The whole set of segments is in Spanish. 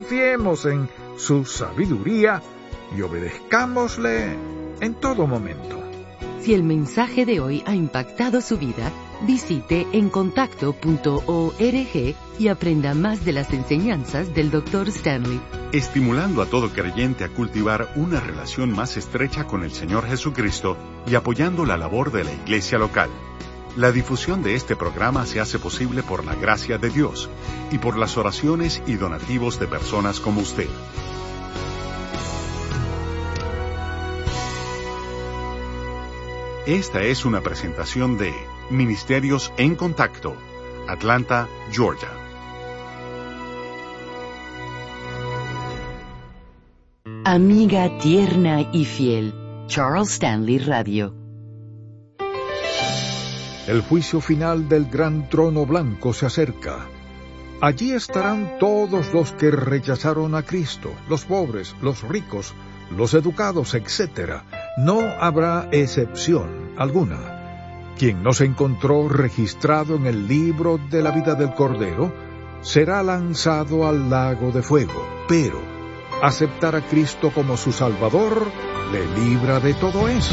confiemos en su sabiduría y obedezcámosle en todo momento. Si el mensaje de hoy ha impactado su vida, visite encontacto.org y aprenda más de las enseñanzas del Dr. Stanley. Estimulando a todo creyente a cultivar una relación más estrecha con el Señor Jesucristo y apoyando la labor de la iglesia local. La difusión de este programa se hace posible por la gracia de Dios y por las oraciones y donativos de personas como usted. Esta es una presentación de Ministerios en Contacto, Atlanta, Georgia. Amiga tierna y fiel, Charles Stanley Radio. El juicio final del gran trono blanco se acerca. Allí estarán todos los que rechazaron a Cristo, los pobres, los ricos, los educados, etc. No habrá excepción alguna. Quien no se encontró registrado en el libro de la vida del Cordero será lanzado al lago de fuego. Pero aceptar a Cristo como su Salvador le libra de todo esto.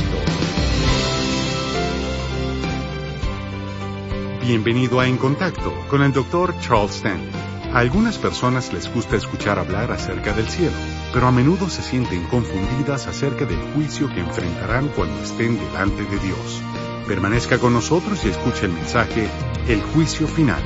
Bienvenido a En Contacto con el Dr. Charles Stanley. A algunas personas les gusta escuchar hablar acerca del cielo, pero a menudo se sienten confundidas acerca del juicio que enfrentarán cuando estén delante de Dios. Permanezca con nosotros y escuche el mensaje, El Juicio Final.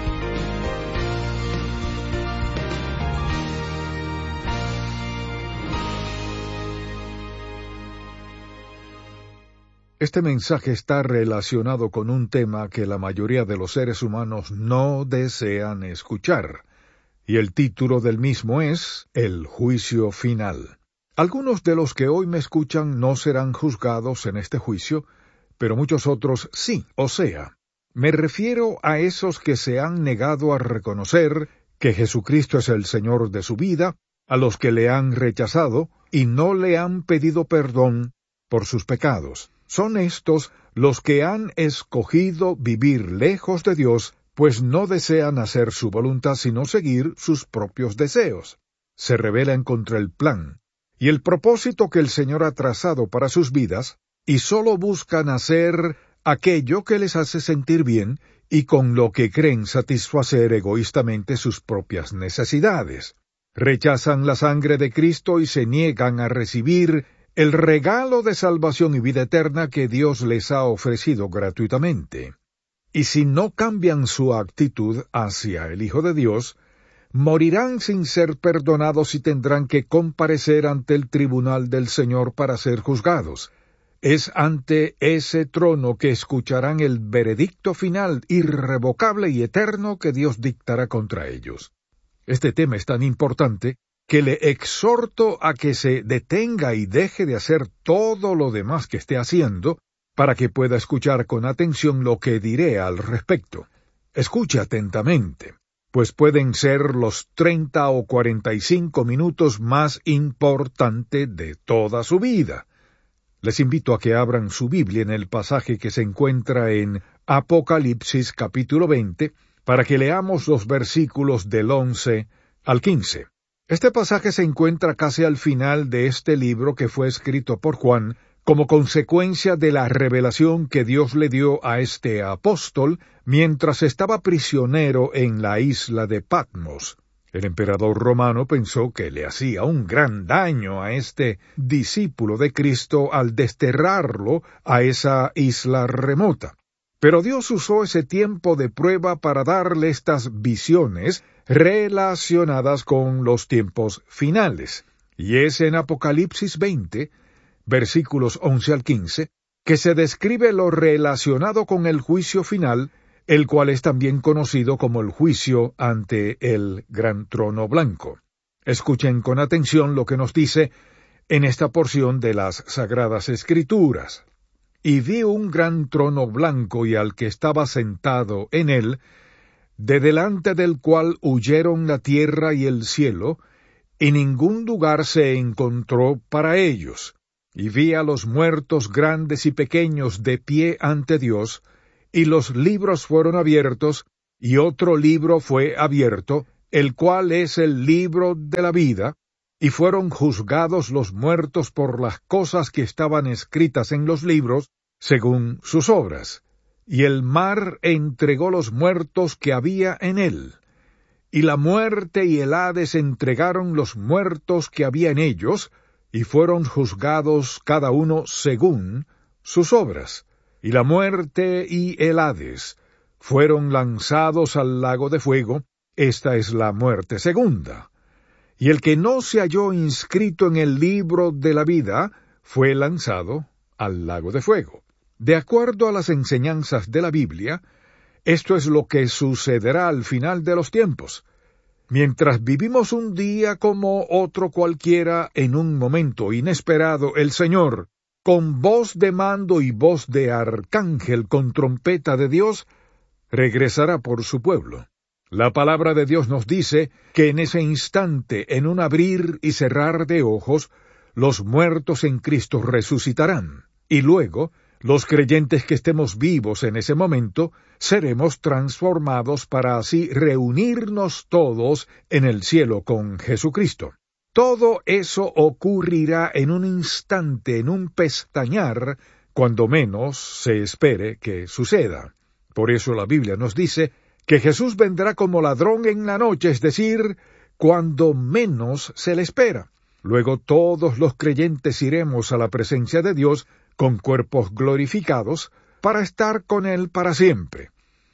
Este mensaje está relacionado con un tema que la mayoría de los seres humanos no desean escuchar, y el título del mismo es El Juicio Final. Algunos de los que hoy me escuchan no serán juzgados en este juicio, pero muchos otros sí, o sea, me refiero a esos que se han negado a reconocer que Jesucristo es el Señor de su vida, a los que le han rechazado y no le han pedido perdón por sus pecados. Son estos los que han escogido vivir lejos de Dios, pues no desean hacer su voluntad sino seguir sus propios deseos. Se rebelan contra el plan y el propósito que el Señor ha trazado para sus vidas, y solo buscan hacer aquello que les hace sentir bien y con lo que creen satisfacer egoístamente sus propias necesidades. Rechazan la sangre de Cristo y se niegan a recibir el regalo de salvación y vida eterna que Dios les ha ofrecido gratuitamente. Y si no cambian su actitud hacia el Hijo de Dios, morirán sin ser perdonados y tendrán que comparecer ante el tribunal del Señor para ser juzgados. Es ante ese trono que escucharán el veredicto final, irrevocable y eterno que Dios dictará contra ellos. Este tema es tan importante que le exhorto a que se detenga y deje de hacer todo lo demás que esté haciendo, para que pueda escuchar con atención lo que diré al respecto. Escuche atentamente, pues pueden ser los 30 o 45 minutos más importantes de toda su vida. Les invito a que abran su Biblia en el pasaje que se encuentra en Apocalipsis capítulo 20, para que leamos los versículos del 11 al 15. Este pasaje se encuentra casi al final de este libro que fue escrito por Juan como consecuencia de la revelación que Dios le dio a este apóstol mientras estaba prisionero en la isla de Patmos. El emperador romano pensó que le hacía un gran daño a este discípulo de Cristo al desterrarlo a esa isla remota. Pero Dios usó ese tiempo de prueba para darle estas visiones relacionadas con los tiempos finales. Y es en Apocalipsis 20, versículos 11 al 15, que se describe lo relacionado con el juicio final, el cual es también conocido como el juicio ante el gran trono blanco. Escuchen con atención lo que nos dice en esta porción de las Sagradas Escrituras. Y vi un gran trono blanco y al que estaba sentado en él, de delante del cual huyeron la tierra y el cielo, y ningún lugar se encontró para ellos. Y vi a los muertos grandes y pequeños de pie ante Dios, y los libros fueron abiertos, y otro libro fue abierto, el cual es el libro de la vida, y fueron juzgados los muertos por las cosas que estaban escritas en los libros, según sus obras. Y el mar entregó los muertos que había en él. Y la muerte y el Hades entregaron los muertos que había en ellos, y fueron juzgados cada uno según sus obras. Y la muerte y el Hades fueron lanzados al lago de fuego. Esta es la muerte segunda. Y el que no se halló inscrito en el libro de la vida fue lanzado al lago de fuego. De acuerdo a las enseñanzas de la Biblia, esto es lo que sucederá al final de los tiempos. Mientras vivimos un día como otro cualquiera, en un momento inesperado, el Señor, con voz de mando y voz de arcángel con trompeta de Dios, regresará por su pueblo. La palabra de Dios nos dice que en ese instante, en un abrir y cerrar de ojos, los muertos en Cristo resucitarán, y luego, los creyentes que estemos vivos en ese momento, seremos transformados para así reunirnos todos en el cielo con Jesucristo. Todo eso ocurrirá en un instante, en un pestañear, cuando menos se espere que suceda. Por eso la Biblia nos dice que Jesús vendrá como ladrón en la noche, es decir, cuando menos se le espera. Luego todos los creyentes iremos a la presencia de Dios con cuerpos glorificados, para estar con Él para siempre.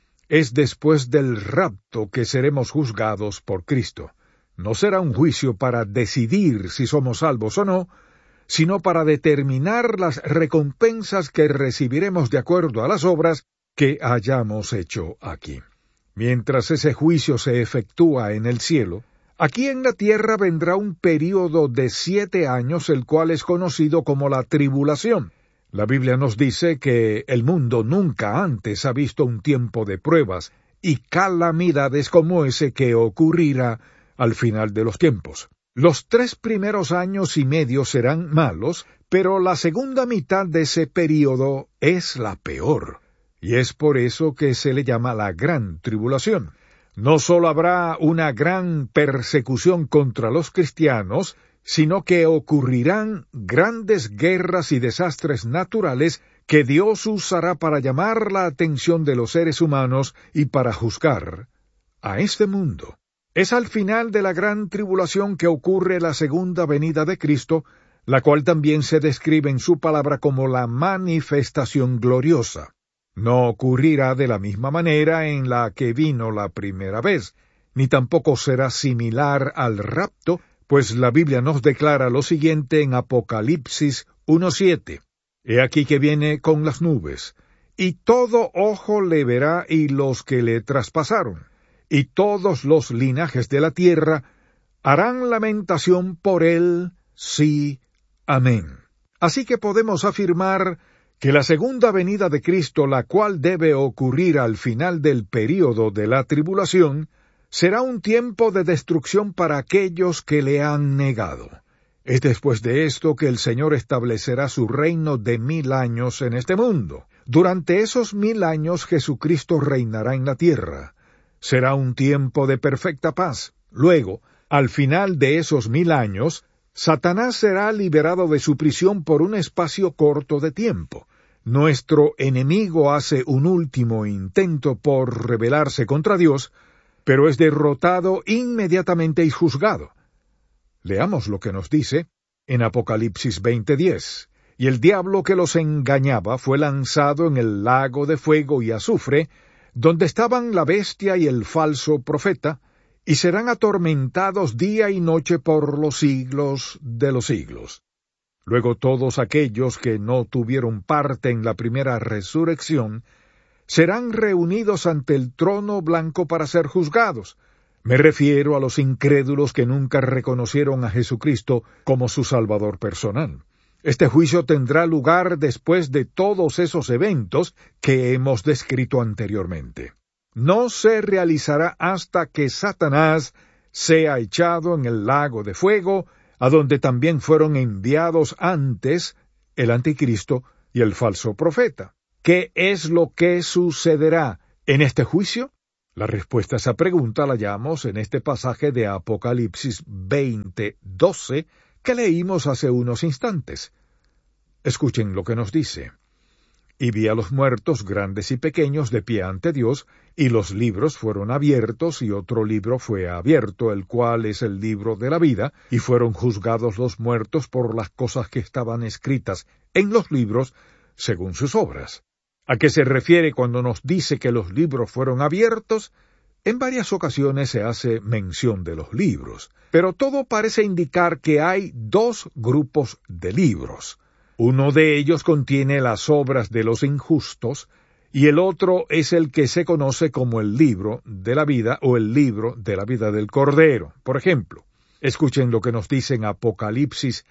Es después del rapto que seremos juzgados por Cristo. No será un juicio para decidir si somos salvos o no, sino para determinar las recompensas que recibiremos de acuerdo a las obras que hayamos hecho aquí. Mientras ese juicio se efectúa en el cielo, aquí en la tierra vendrá un período de 7 años, el cual es conocido como la tribulación. La Biblia nos dice que el mundo nunca antes ha visto un tiempo de pruebas y calamidades como ese que ocurrirá al final de los tiempos. Los 3 primeros años y medio serán malos, pero la segunda mitad de ese período es la peor, y es por eso que se le llama la gran tribulación. No solo habrá una gran persecución contra los cristianos, sino que ocurrirán grandes guerras y desastres naturales que Dios usará para llamar la atención de los seres humanos y para juzgar a este mundo. Es al final de la gran tribulación que ocurre la segunda venida de Cristo, la cual también se describe en su palabra como la manifestación gloriosa. No ocurrirá de la misma manera en la que vino la primera vez, ni tampoco será similar al rapto, pues la Biblia nos declara lo siguiente en Apocalipsis 1:7. He aquí que viene con las nubes, y todo ojo le verá y los que le traspasaron, y todos los linajes de la tierra harán lamentación por él, sí, amén. Así que podemos afirmar que la segunda venida de Cristo, la cual debe ocurrir al final del período de la tribulación, será un tiempo de destrucción para aquellos que le han negado. Es después de esto que el Señor establecerá su reino de 1000 años en este mundo. Durante esos 1000 años Jesucristo reinará en la tierra. Será un tiempo de perfecta paz. Luego, al final de esos 1000 años, Satanás será liberado de su prisión por un espacio corto de tiempo. Nuestro enemigo hace un último intento por rebelarse contra Dios, pero es derrotado inmediatamente y juzgado. Leamos lo que nos dice en Apocalipsis 20:10. Y el diablo que los engañaba fue lanzado en el lago de fuego y azufre, donde estaban la bestia y el falso profeta, y serán atormentados día y noche por los siglos de los siglos. Luego todos aquellos que no tuvieron parte en la primera resurrección serán reunidos ante el trono blanco para ser juzgados. Me refiero a los incrédulos que nunca reconocieron a Jesucristo como su Salvador personal. Este juicio tendrá lugar después de todos esos eventos que hemos descrito anteriormente. No se realizará hasta que Satanás sea echado en el lago de fuego, a donde también fueron enviados antes el anticristo y el falso profeta. ¿Qué es lo que sucederá en este juicio? La respuesta a esa pregunta la hallamos en este pasaje de Apocalipsis 20:12 que leímos hace unos instantes. Escuchen lo que nos dice. Y vi a los muertos, grandes y pequeños, de pie ante Dios, y los libros fueron abiertos, y otro libro fue abierto, el cual es el libro de la vida, y fueron juzgados los muertos por las cosas que estaban escritas en los libros, según sus obras. ¿A qué se refiere cuando nos dice que los libros fueron abiertos? En varias ocasiones se hace mención de los libros, pero todo parece indicar que hay dos grupos de libros. Uno de ellos contiene las obras de los injustos, y el otro es el que se conoce como el libro de la vida o el libro de la vida del Cordero. Por ejemplo, escuchen lo que nos dice en Apocalipsis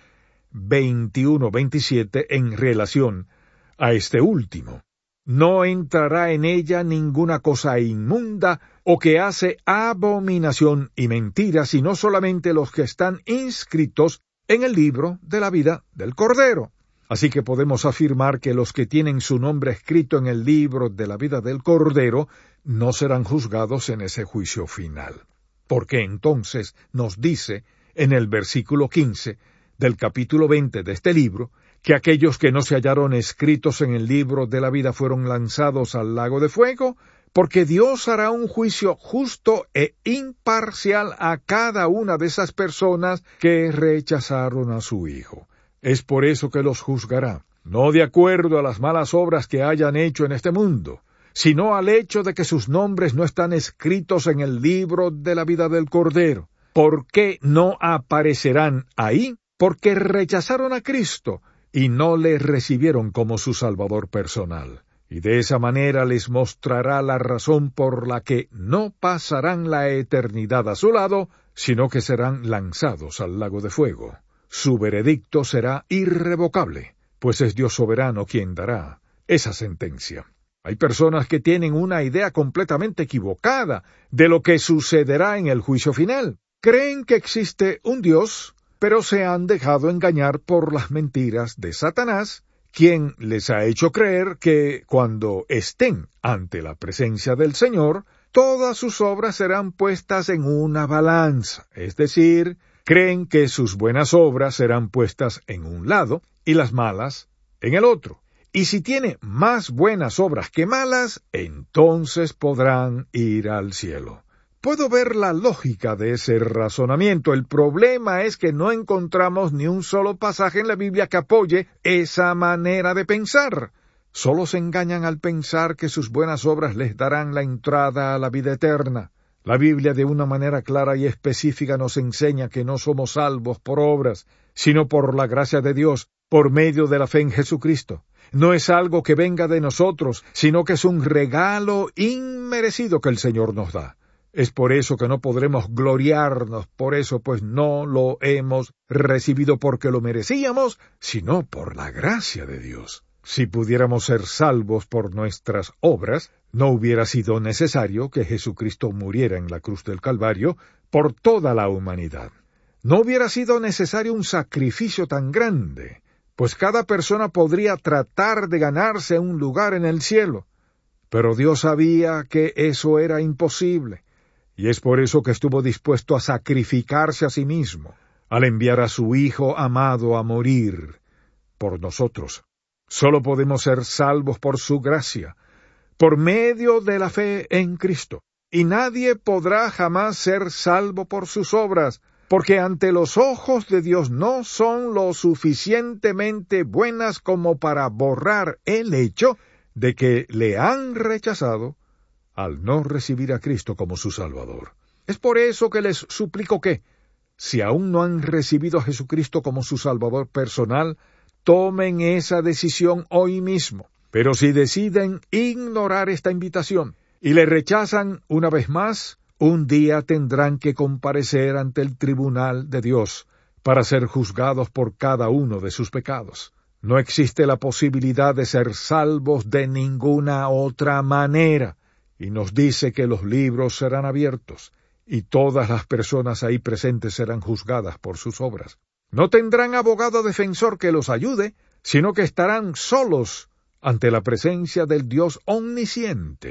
21:27 en relación a este último. No entrará en ella ninguna cosa inmunda o que hace abominación y mentira, sino solamente los que están inscritos en el libro de la vida del Cordero. Así que podemos afirmar que los que tienen su nombre escrito en el libro de la vida del Cordero no serán juzgados en ese juicio final. Porque entonces nos dice en el versículo 15 del capítulo 20 de este libro, que aquellos que no se hallaron escritos en el libro de la vida fueron lanzados al lago de fuego, porque Dios hará un juicio justo e imparcial a cada una de esas personas que rechazaron a su Hijo. Es por eso que los juzgará, no de acuerdo a las malas obras que hayan hecho en este mundo, sino al hecho de que sus nombres no están escritos en el libro de la vida del Cordero. ¿Por qué no aparecerán ahí? Porque rechazaron a Cristo y no le recibieron como su Salvador personal. Y de esa manera les mostrará la razón por la que no pasarán la eternidad a su lado, sino que serán lanzados al lago de fuego. Su veredicto será irrevocable, pues es Dios soberano quien dará esa sentencia. Hay personas que tienen una idea completamente equivocada de lo que sucederá en el juicio final. Creen que existe un Dios, pero se han dejado engañar por las mentiras de Satanás, quien les ha hecho creer que cuando estén ante la presencia del Señor, todas sus obras serán puestas en una balanza, es decir, creen que sus buenas obras serán puestas en un lado y las malas en el otro. Y si tiene más buenas obras que malas, entonces podrán ir al cielo. Puedo ver la lógica de ese razonamiento. El problema es que no encontramos ni un solo pasaje en la Biblia que apoye esa manera de pensar. Solo se engañan al pensar que sus buenas obras les darán la entrada a la vida eterna. La Biblia de una manera clara y específica nos enseña que no somos salvos por obras, sino por la gracia de Dios, por medio de la fe en Jesucristo. No es algo que venga de nosotros, sino que es un regalo inmerecido que el Señor nos da. Es por eso que no podremos gloriarnos por eso, pues no lo hemos recibido porque lo merecíamos, sino por la gracia de Dios. Si pudiéramos ser salvos por nuestras obras, no hubiera sido necesario que Jesucristo muriera en la cruz del Calvario por toda la humanidad. No hubiera sido necesario un sacrificio tan grande, pues cada persona podría tratar de ganarse un lugar en el cielo. Pero Dios sabía que eso era imposible, y es por eso que estuvo dispuesto a sacrificarse a sí mismo, al enviar a su Hijo amado a morir por nosotros. Solo podemos ser salvos por su gracia, por medio de la fe en Cristo. Y nadie podrá jamás ser salvo por sus obras, porque ante los ojos de Dios no son lo suficientemente buenas como para borrar el hecho de que le han rechazado al no recibir a Cristo como su Salvador. Es por eso que les suplico que, si aún no han recibido a Jesucristo como su Salvador personal, tomen esa decisión hoy mismo. Pero si deciden ignorar esta invitación y le rechazan una vez más, un día tendrán que comparecer ante el tribunal de Dios para ser juzgados por cada uno de sus pecados. No existe la posibilidad de ser salvos de ninguna otra manera, y nos dice que los libros serán abiertos, y todas las personas ahí presentes serán juzgadas por sus obras. No tendrán abogado defensor que los ayude, sino que estarán solos ante la presencia del Dios omnisciente.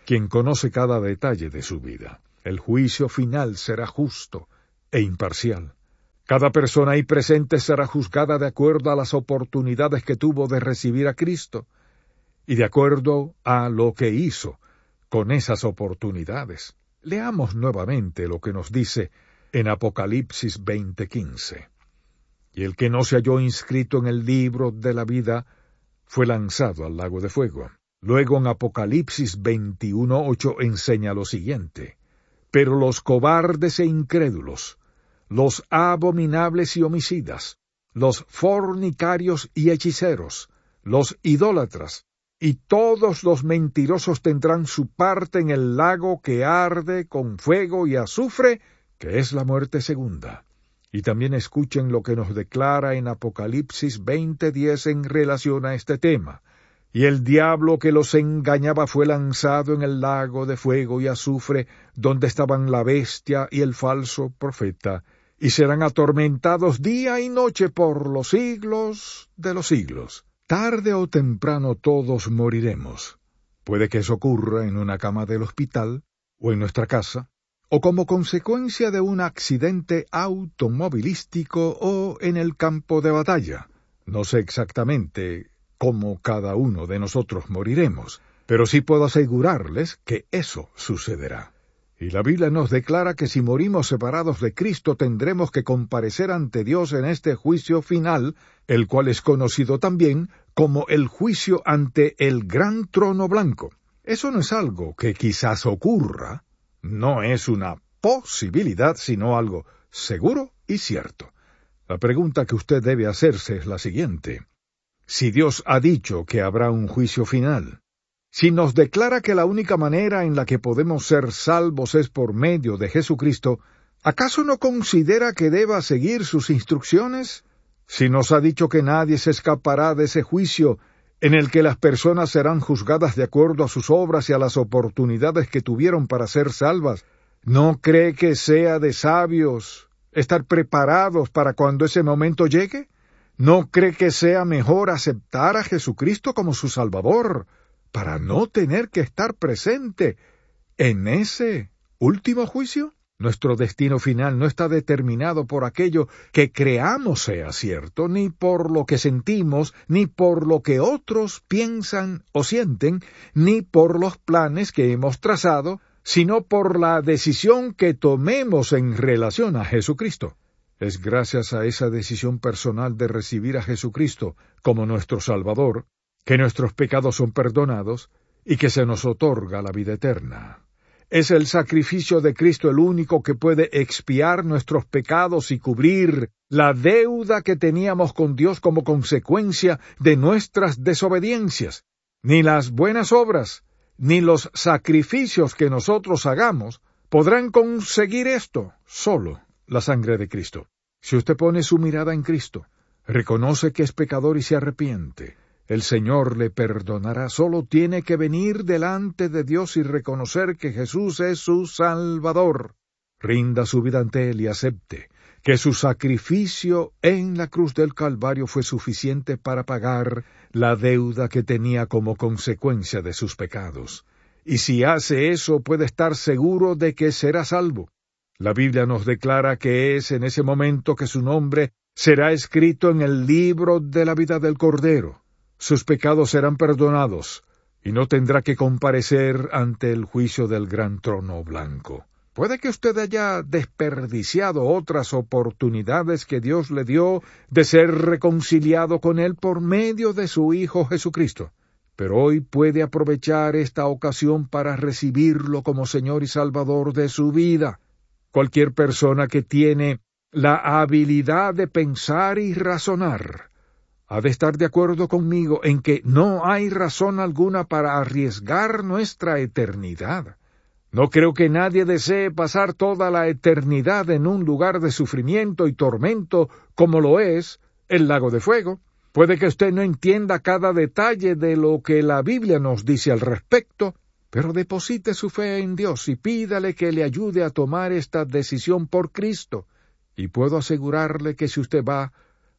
quien conoce cada detalle de su vida. El juicio final será justo e imparcial. Cada persona ahí presente será juzgada de acuerdo a las oportunidades que tuvo de recibir a Cristo y de acuerdo a lo que hizo con esas oportunidades. Leamos nuevamente lo que nos dice en Apocalipsis 20:15. Y el que no se halló inscrito en el libro de la vida fue lanzado al lago de fuego. Luego en Apocalipsis 21:8 enseña lo siguiente: pero los cobardes e incrédulos, los abominables y homicidas, los fornicarios y hechiceros, los idólatras, y todos los mentirosos tendrán su parte en el lago que arde con fuego y azufre, que es la muerte segunda. Y también escuchen lo que nos declara en Apocalipsis 20:10 en relación a este tema. Y el diablo que los engañaba fue lanzado en el lago de fuego y azufre, donde estaban la bestia y el falso profeta, y serán atormentados día y noche por los siglos de los siglos. Tarde o temprano todos moriremos. Puede que eso ocurra en una cama del hospital, o en nuestra casa, o como consecuencia de un accidente automovilístico o en el campo de batalla. No sé exactamente cómo cada uno de nosotros moriremos, pero sí puedo asegurarles que eso sucederá. Y la Biblia nos declara que si morimos separados de Cristo tendremos que comparecer ante Dios en este juicio final, el cual es conocido también como el juicio ante el gran trono blanco. Eso no es algo que quizás ocurra, no es una posibilidad, sino algo seguro y cierto. La pregunta que usted debe hacerse es la siguiente: si Dios ha dicho que habrá un juicio final, si nos declara que la única manera en la que podemos ser salvos es por medio de Jesucristo, ¿acaso no considera que deba seguir sus instrucciones? Si nos ha dicho que nadie se escapará de ese juicio, en el que las personas serán juzgadas de acuerdo a sus obras y a las oportunidades que tuvieron para ser salvas, ¿no cree que sea de sabios estar preparados para cuando ese momento llegue? ¿No cree que sea mejor aceptar a Jesucristo como su Salvador, para no tener que estar presente en ese último juicio? Nuestro destino final no está determinado por aquello que creamos sea cierto, ni por lo que sentimos, ni por lo que otros piensan o sienten, ni por los planes que hemos trazado, sino por la decisión que tomemos en relación a Jesucristo. Es gracias a esa decisión personal de recibir a Jesucristo como nuestro Salvador, que nuestros pecados son perdonados y que se nos otorga la vida eterna. Es el sacrificio de Cristo el único que puede expiar nuestros pecados y cubrir la deuda que teníamos con Dios como consecuencia de nuestras desobediencias. Ni las buenas obras, ni los sacrificios que nosotros hagamos podrán conseguir esto, solo la sangre de Cristo. Si usted pone su mirada en Cristo, reconoce que es pecador y se arrepiente, el Señor le perdonará. Solo tiene que venir delante de Dios y reconocer que Jesús es su Salvador. Rinda su vida ante Él y acepte que su sacrificio en la cruz del Calvario fue suficiente para pagar la deuda que tenía como consecuencia de sus pecados. Y si hace eso, puede estar seguro de que será salvo. La Biblia nos declara que es en ese momento que su nombre será escrito en el libro de la vida del Cordero. Sus pecados serán perdonados, y no tendrá que comparecer ante el juicio del gran trono blanco. Puede que usted haya desperdiciado otras oportunidades que Dios le dio de ser reconciliado con Él por medio de su Hijo Jesucristo, pero hoy puede aprovechar esta ocasión para recibirlo como Señor y Salvador de su vida. Cualquier persona que tiene la habilidad de pensar y razonar ha de estar de acuerdo conmigo en que no hay razón alguna para arriesgar nuestra eternidad. No creo que nadie desee pasar toda la eternidad en un lugar de sufrimiento y tormento como lo es el lago de fuego. Puede que usted no entienda cada detalle de lo que la Biblia nos dice al respecto, pero deposite su fe en Dios y pídale que le ayude a tomar esta decisión por Cristo. Y puedo asegurarle que si usted va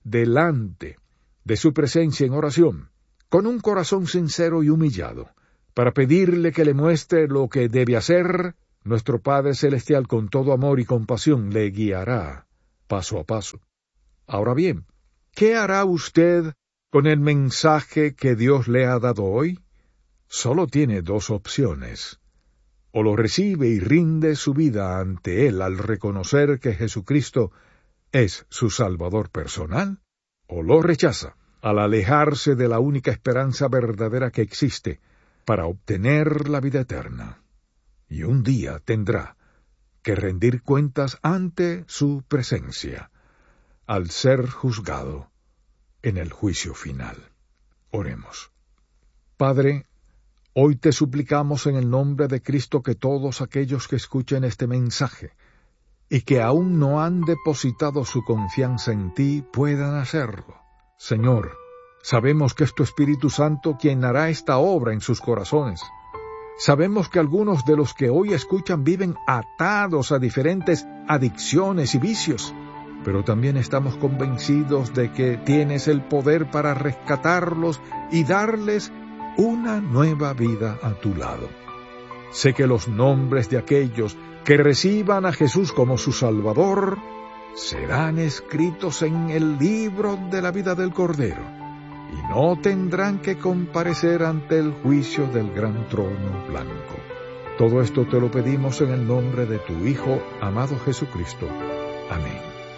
delante de su presencia en oración, con un corazón sincero y humillado, para pedirle que le muestre lo que debe hacer, nuestro Padre Celestial con todo amor y compasión le guiará paso a paso. Ahora bien, ¿qué hará usted con el mensaje que Dios le ha dado hoy? Solo tiene dos opciones. O lo recibe y rinde su vida ante Él al reconocer que Jesucristo es su Salvador personal, o lo rechaza al alejarse de la única esperanza verdadera que existe para obtener la vida eterna. Y un día tendrá que rendir cuentas ante su presencia, al ser juzgado en el juicio final. Oremos. Padre, hoy te suplicamos en el nombre de Cristo que todos aquellos que escuchen este mensaje y que aún no han depositado su confianza en ti puedan hacerlo. Señor, sabemos que es tu Espíritu Santo quien hará esta obra en sus corazones. Sabemos que algunos de los que hoy escuchan viven atados a diferentes adicciones y vicios, pero también estamos convencidos de que tienes el poder para rescatarlos y darles una nueva vida a tu lado. Sé que los nombres de aquellos que reciban a Jesús como su Salvador serán escritos en el libro de la vida del Cordero, y no tendrán que comparecer ante el juicio del gran trono blanco. Todo esto te lo pedimos en el nombre de tu Hijo, amado Jesucristo. Amén.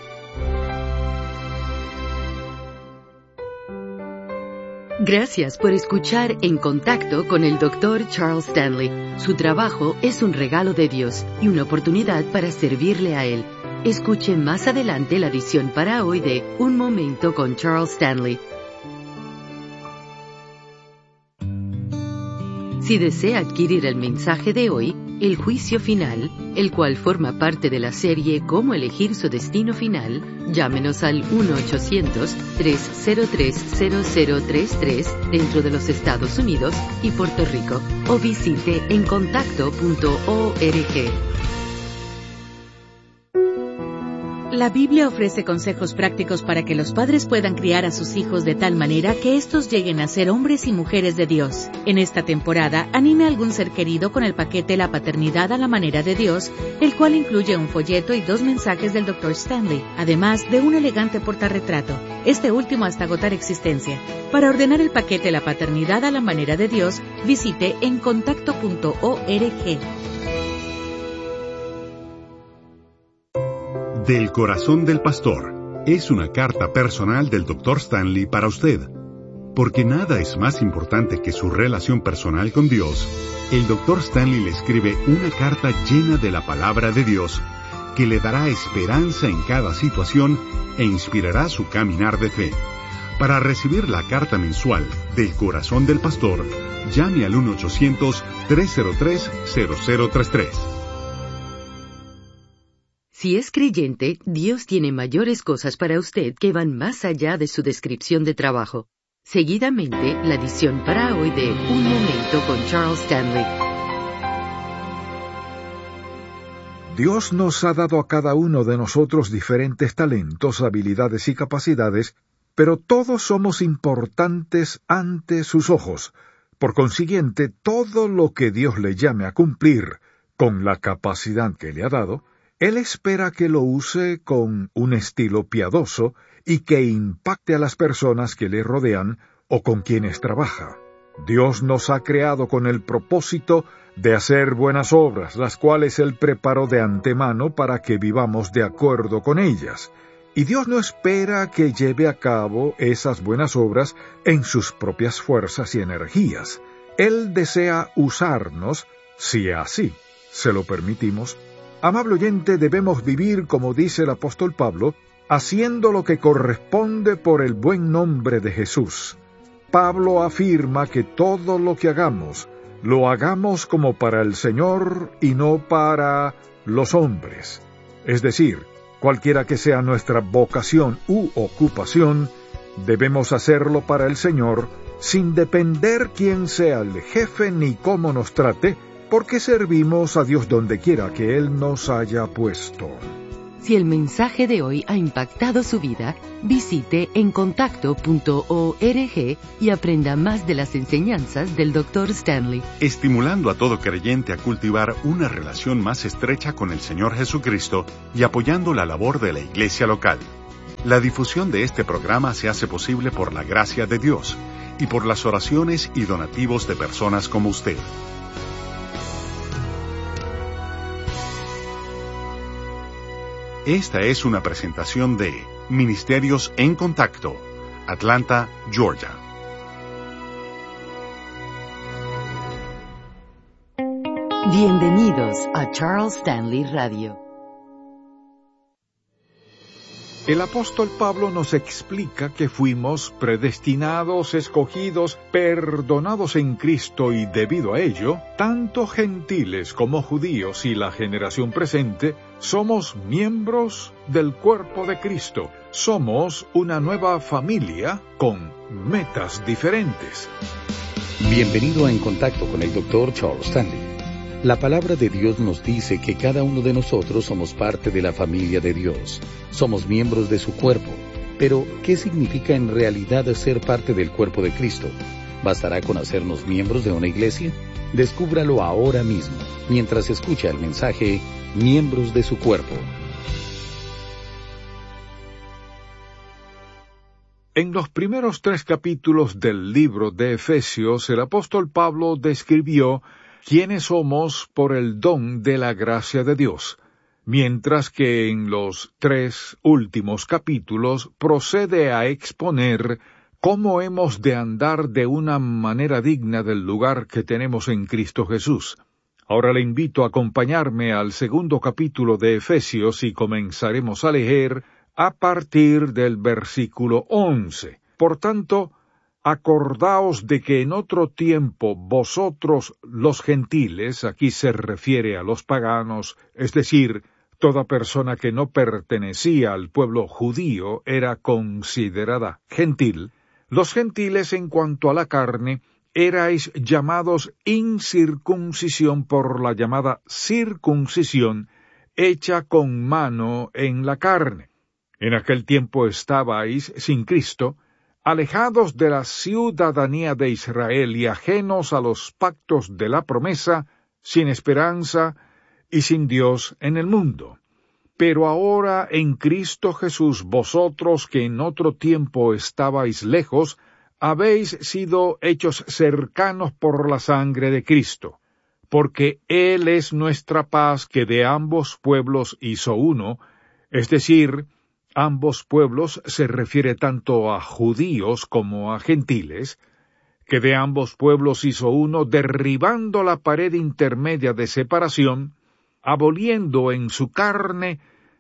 Gracias por escuchar En Contacto con el Dr. Charles Stanley. Su trabajo es un regalo de Dios y una oportunidad para servirle a Él. Escuche más adelante la edición para hoy de Un Momento con Charles Stanley. Si desea adquirir el mensaje de hoy, El Juicio Final, el cual forma parte de la serie Cómo elegir su destino final, llámenos al 1-800-303-0033 dentro de los Estados Unidos y Puerto Rico, o visite encontacto.org. La Biblia ofrece consejos prácticos para que los padres puedan criar a sus hijos de tal manera que estos lleguen a ser hombres y mujeres de Dios. En esta temporada, anime a algún ser querido con el paquete La Paternidad a la Manera de Dios, el cual incluye un folleto y 2 mensajes del Dr. Stanley, además de un elegante portarretrato, este último hasta agotar existencia. Para ordenar el paquete La Paternidad a la Manera de Dios, visite encontacto.org. Del corazón del pastor es una carta personal del Dr. Stanley para usted. Porque nada es más importante que su relación personal con Dios, el Dr. Stanley le escribe una carta llena de la palabra de Dios que le dará esperanza en cada situación e inspirará su caminar de fe. Para recibir la carta mensual del corazón del pastor, llame al 1-800-303-0033. Si es creyente, Dios tiene mayores cosas para usted que van más allá de su descripción de trabajo. Seguidamente, la edición para hoy de Un Momento con Charles Stanley. Dios nos ha dado a cada uno de nosotros diferentes talentos, habilidades y capacidades, pero todos somos importantes ante sus ojos. Por consiguiente, todo lo que Dios le llame a cumplir con la capacidad que le ha dado, Él espera que lo use con un estilo piadoso y que impacte a las personas que le rodean o con quienes trabaja. Dios nos ha creado con el propósito de hacer buenas obras, las cuales Él preparó de antemano para que vivamos de acuerdo con ellas. Y Dios no espera que lleve a cabo esas buenas obras en sus propias fuerzas y energías. Él desea usarnos, si así se lo permitimos. Amable oyente, debemos vivir, como dice el apóstol Pablo, haciendo lo que corresponde por el buen nombre de Jesús. Pablo afirma que todo lo que hagamos, lo hagamos como para el Señor y no para los hombres. Es decir, cualquiera que sea nuestra vocación u ocupación, debemos hacerlo para el Señor, sin depender quién sea el jefe ni cómo nos trate, porque servimos a Dios donde quiera que Él nos haya puesto. Si el mensaje de hoy ha impactado su vida, visite encontacto.org y aprenda más de las enseñanzas del Dr. Stanley. Estimulando a todo creyente a cultivar una relación más estrecha con el Señor Jesucristo y apoyando la labor de la iglesia local. La difusión de este programa se hace posible por la gracia de Dios y por las oraciones y donativos de personas como usted. Esta es una presentación de Ministerios en Contacto, Atlanta, Georgia. Bienvenidos a Charles Stanley Radio. El apóstol Pablo nos explica que fuimos predestinados, escogidos, perdonados en Cristo y debido a ello, tanto gentiles como judíos y la generación presente, somos miembros del cuerpo de Cristo. Somos una nueva familia con metas diferentes. Bienvenido a En Contacto con el Dr. Charles Stanley. La palabra de Dios nos dice que cada uno de nosotros somos parte de la familia de Dios. Somos miembros de su cuerpo. Pero, ¿qué significa en realidad ser parte del cuerpo de Cristo? ¿Bastará con hacernos miembros de una iglesia? Descúbralo ahora mismo, mientras escucha el mensaje Miembros de su cuerpo. En los primeros 3 capítulos del libro de Efesios, el apóstol Pablo describió quiénes somos por el don de la gracia de Dios, mientras que en los 3 últimos capítulos procede a exponer cómo hemos de andar de una manera digna del lugar que tenemos en Cristo Jesús. Ahora le invito a acompañarme al 2º capítulo de Efesios y comenzaremos a leer a partir del versículo 11. Por tanto, acordaos de que en otro tiempo vosotros los gentiles, aquí se refiere a los paganos, es decir, toda persona que no pertenecía al pueblo judío era considerada gentil. Los gentiles en cuanto a la carne, erais llamados incircuncisión por la llamada circuncisión, hecha con mano en la carne. En aquel tiempo estabais sin Cristo, alejados de la ciudadanía de Israel y ajenos a los pactos de la promesa, sin esperanza y sin Dios en el mundo. Pero ahora en Cristo Jesús vosotros que en otro tiempo estabais lejos, habéis sido hechos cercanos por la sangre de Cristo, porque Él es nuestra paz que de ambos pueblos hizo uno, es decir, ambos pueblos se refiere tanto a judíos como a gentiles, que de ambos pueblos hizo uno, derribando la pared intermedia de separación, aboliendo en su carne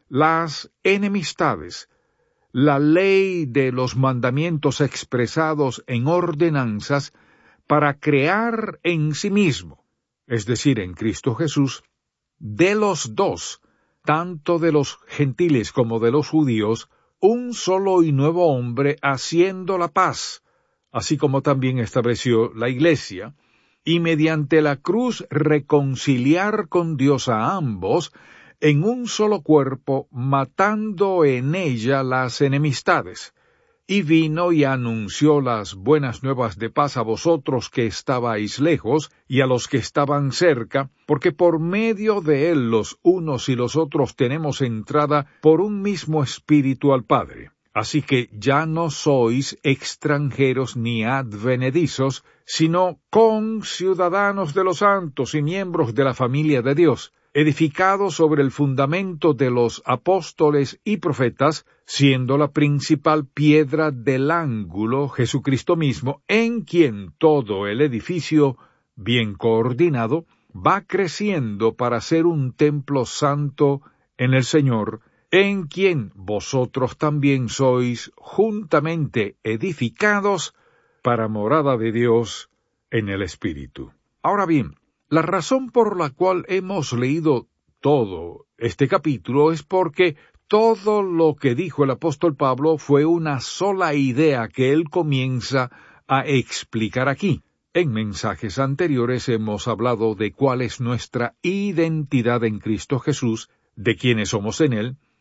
las enemistades, la ley de los mandamientos expresados en ordenanzas, para crear en sí mismo, es decir, en Cristo Jesús, de los dos, tanto de los gentiles como de los judíos, un solo y nuevo hombre haciendo la paz, así como también estableció la Iglesia, y mediante la cruz reconciliar con Dios a ambos en un solo cuerpo, matando en ella las enemistades. Y vino y anunció las buenas nuevas de paz a vosotros que estabais lejos, y a los que estaban cerca, porque por medio de él los unos y los otros tenemos entrada por un mismo espíritu al Padre. Así que ya no sois extranjeros ni advenedizos, sino conciudadanos de los santos y miembros de la familia de Dios, edificados sobre el fundamento de los apóstoles y profetas, siendo la principal piedra del ángulo Jesucristo mismo, en quien todo el edificio, bien coordinado, va creciendo para ser un templo santo en el Señor, en quien vosotros también sois juntamente edificados para morada de Dios en el Espíritu. Ahora bien, la razón por la cual hemos leído todo este capítulo es porque todo lo que dijo el apóstol Pablo fue una sola idea que él comienza a explicar aquí. En mensajes anteriores hemos hablado de cuál es nuestra identidad en Cristo Jesús, de quiénes somos en Él,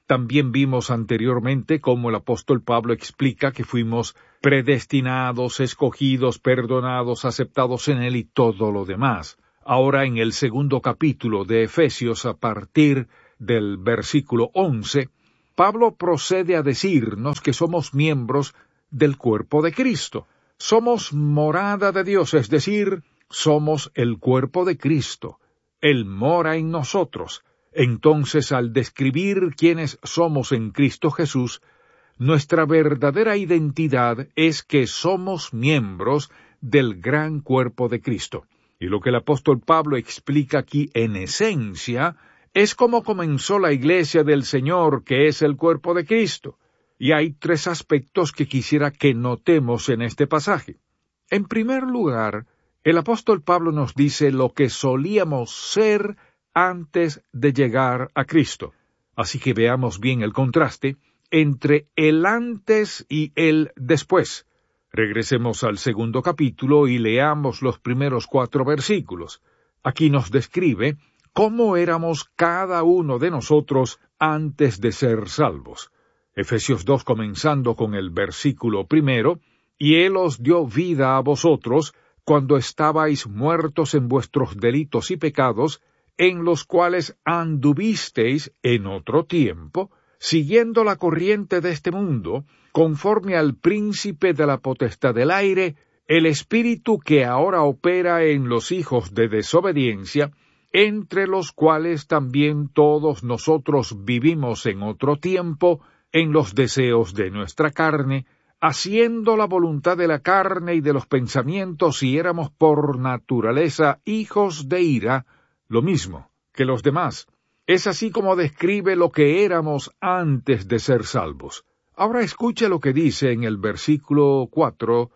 También vimos anteriormente cómo el apóstol Pablo explica que fuimos predestinados, escogidos, perdonados, aceptados en él y todo lo demás. Ahora en el segundo capítulo de Efesios, a partir del versículo 11, Pablo procede a decirnos que somos miembros del cuerpo de Cristo. Somos morada de Dios, es decir, somos el cuerpo de Cristo. Él mora en nosotros. Entonces, al describir quiénes somos en Cristo Jesús, nuestra verdadera identidad es que somos miembros del gran cuerpo de Cristo. Y lo que el apóstol Pablo explica aquí en esencia es cómo comenzó la iglesia del Señor, que es el cuerpo de Cristo. Y hay 3 aspectos que quisiera que notemos en este pasaje. En primer lugar, el apóstol Pablo nos dice lo que solíamos ser antes de llegar a Cristo. Así que veamos bien el contraste entre el antes y el después. Regresemos al segundo capítulo y leamos los primeros 4 versículos. Aquí nos describe cómo éramos cada uno de nosotros antes de ser salvos. Efesios 2, comenzando con el versículo 1, y Él os dio vida a vosotros cuando estabais muertos en vuestros delitos y pecados, en los cuales anduvisteis en otro tiempo, siguiendo la corriente de este mundo, conforme al príncipe de la potestad del aire, el espíritu que ahora opera en los hijos de desobediencia, entre los cuales también todos nosotros vivimos en otro tiempo, en los deseos de nuestra carne, haciendo la voluntad de la carne y de los pensamientos, y éramos por naturaleza hijos de ira, lo mismo que los demás. Es así como describe lo que éramos antes de ser salvos. Ahora escuche lo que dice en el versículo 4,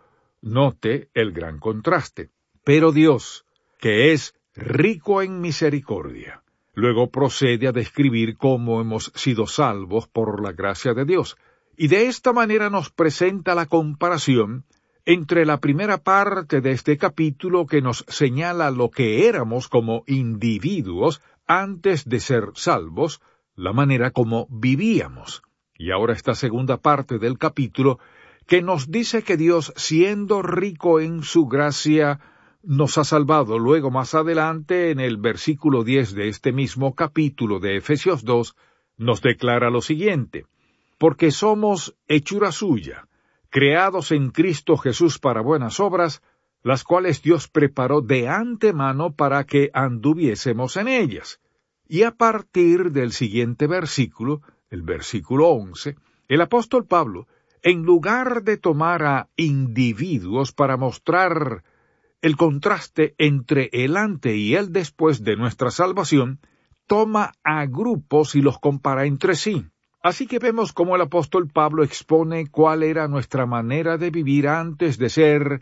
note el gran contraste. Pero Dios, que es rico en misericordia. Luego procede a describir cómo hemos sido salvos por la gracia de Dios. Y de esta manera nos presenta la comparación entre la primera parte de este capítulo, que nos señala lo que éramos como individuos antes de ser salvos, la manera como vivíamos. Y ahora esta segunda parte del capítulo, que nos dice que Dios, siendo rico en su gracia, nos ha salvado. Luego, más adelante, en el versículo 10 de este mismo capítulo de Efesios 2, nos declara lo siguiente: porque somos hechura suya, creados en Cristo Jesús para buenas obras, las cuales Dios preparó de antemano para que anduviésemos en ellas. Y a partir del siguiente versículo, el versículo 11, el apóstol Pablo, en lugar de tomar a individuos para mostrar el contraste entre el antes y el después de nuestra salvación, toma a grupos y los compara entre sí. Así que vemos cómo el apóstol Pablo expone cuál era nuestra manera de vivir antes de ser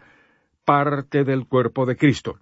parte del cuerpo de Cristo.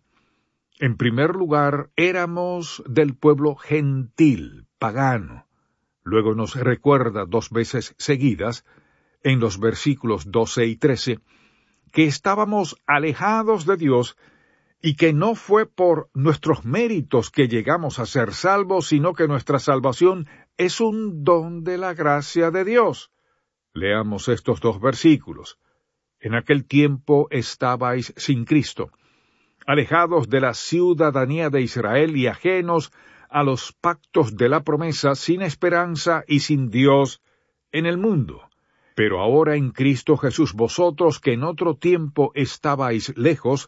En primer lugar, éramos del pueblo gentil, pagano. Luego nos recuerda 2 veces seguidas, en los versículos 12 y 13, que estábamos alejados de Dios y que no fue por nuestros méritos que llegamos a ser salvos, sino que nuestra salvación es un don de la gracia de Dios. Leamos estos 2 versículos. En aquel tiempo estabais sin Cristo, alejados de la ciudadanía de Israel y ajenos a los pactos de la promesa, sin esperanza y sin Dios en el mundo. Pero ahora en Cristo Jesús, vosotros que en otro tiempo estabais lejos,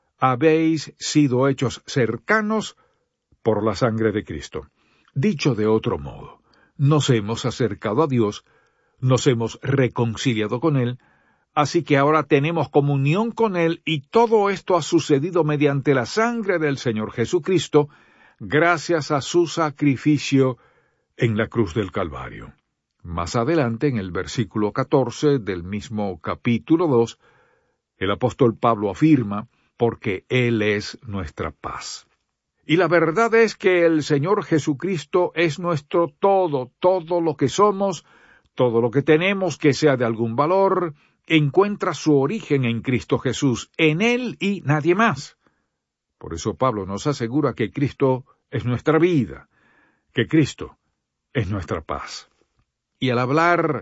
habéis sido hechos cercanos por la sangre de Cristo. Dicho de otro modo, nos hemos acercado a Dios, nos hemos reconciliado con Él, así que ahora tenemos comunión con Él, y todo esto ha sucedido mediante la sangre del Señor Jesucristo, gracias a su sacrificio en la cruz del Calvario. Más adelante, en el versículo 14 del mismo capítulo 2, el apóstol Pablo afirma: porque Él es nuestra paz. Y la verdad es que el Señor Jesucristo es nuestro todo, todo lo que somos, todo lo que tenemos que sea de algún valor, encuentra su origen en Cristo Jesús, en Él y nadie más. Por eso Pablo nos asegura que Cristo es nuestra vida, que Cristo es nuestra paz. Y al hablar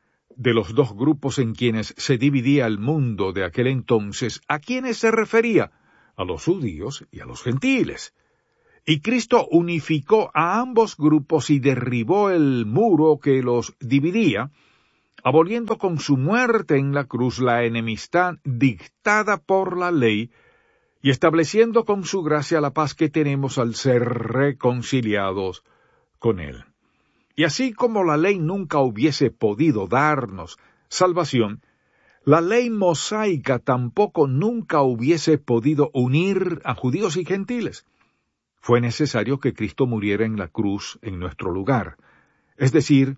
de los dos grupos en quienes se dividía el mundo de aquel entonces, ¿a quiénes se refería? A los judíos y a los gentiles. Y Cristo unificó a ambos grupos y derribó el muro que los dividía, aboliendo con su muerte en la cruz la enemistad dictada por la ley y estableciendo con su gracia la paz que tenemos al ser reconciliados con Él. Y así como la ley nunca hubiese podido darnos salvación, la ley mosaica tampoco nunca hubiese podido unir a judíos y gentiles. Fue necesario que Cristo muriera en la cruz en nuestro lugar. Es decir,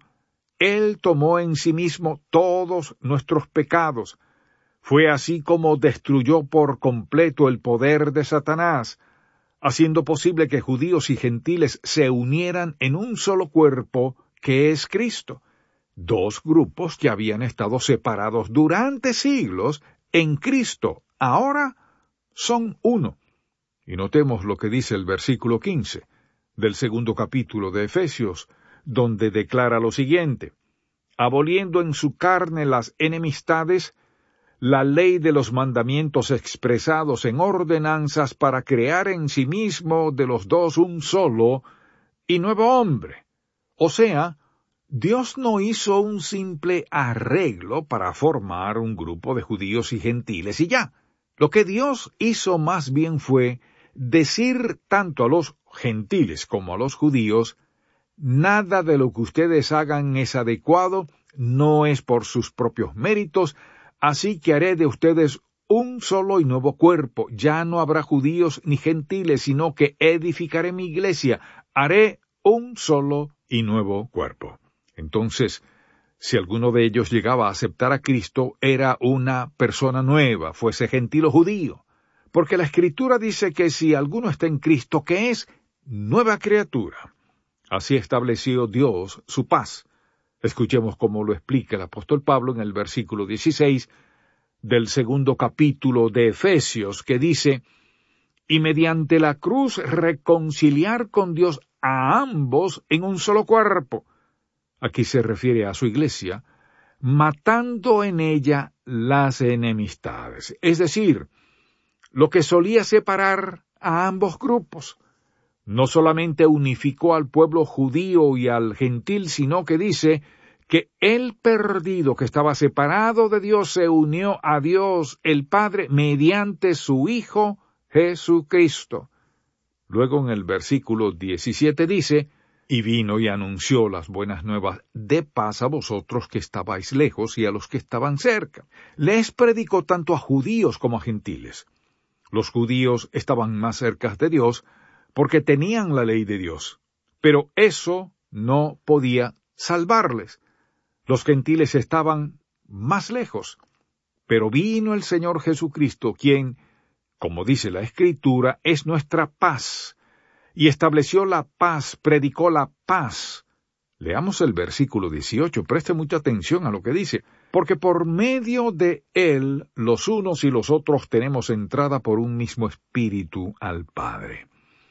Él tomó en sí mismo todos nuestros pecados. Fue así como destruyó por completo el poder de Satanás, haciendo posible que judíos y gentiles se unieran en un solo cuerpo que es Cristo. Dos grupos que habían estado separados durante siglos en Cristo, ahora son uno. Y notemos lo que dice el versículo 15 del 2 capítulo de Efesios, donde declara lo siguiente: aboliendo en su carne las enemistades, la ley de los mandamientos expresados en ordenanzas para crear en sí mismo de los dos un solo y nuevo hombre. O sea, Dios no hizo un simple arreglo para formar un grupo de judíos y gentiles y ya. Lo que Dios hizo más bien fue decir tanto a los gentiles como a los judíos: nada de lo que ustedes hagan es adecuado, no es por sus propios méritos, así que haré de ustedes un solo y nuevo cuerpo. Ya no habrá judíos ni gentiles, sino que edificaré mi iglesia. Haré un solo y nuevo cuerpo. Entonces, si alguno de ellos llegaba a aceptar a Cristo, era una persona nueva, fuese gentil o judío. Porque la Escritura dice que si alguno está en Cristo, ¿qué es? Nueva criatura. Así estableció Dios su paz. Escuchemos cómo lo explica el apóstol Pablo en el versículo 16 del 2 capítulo de Efesios, que dice: y mediante la cruz reconciliar con Dios a ambos en un solo cuerpo. Aquí se refiere a su iglesia, matando en ella las enemistades. Es decir, lo que solía separar a ambos grupos. No solamente unificó al pueblo judío y al gentil, sino que dice que el perdido que estaba separado de Dios se unió a Dios el Padre mediante su Hijo Jesucristo. Luego en el versículo 17 dice: y vino y anunció las buenas nuevas de paz a vosotros que estabais lejos y a los que estaban cerca. Les predicó tanto a judíos como a gentiles. Los judíos estaban más cerca de Dios porque tenían la ley de Dios, pero eso no podía salvarles. Los gentiles estaban más lejos, pero vino el Señor Jesucristo, quien, como dice la Escritura, es nuestra paz, y estableció la paz, predicó la paz. Leamos el versículo 18, preste mucha atención a lo que dice: porque por medio de él los unos y los otros tenemos entrada por un mismo espíritu al Padre.